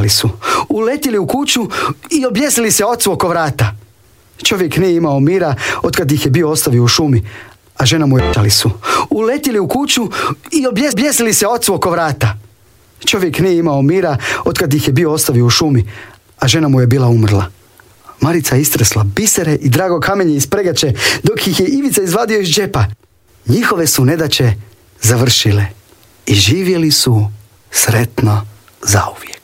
umrljali su. Uletili u kuću i objesili se ocu oko vrata. Čovjek nije imao mira otkad ih je bio ostavio u šumi, a žena mu je su. Uletili u kuću i objesili se ocu oko vrata. Čovjek nije imao mira otkad ih je bio ostavio u šumi, a žena mu je bila umrla. Marica istresla bisere i drago kamenje iz pregače, dok ih je Ivica izvadio iz džepa. Njihove su nedaće završile i živjeli su sretno zauvijek.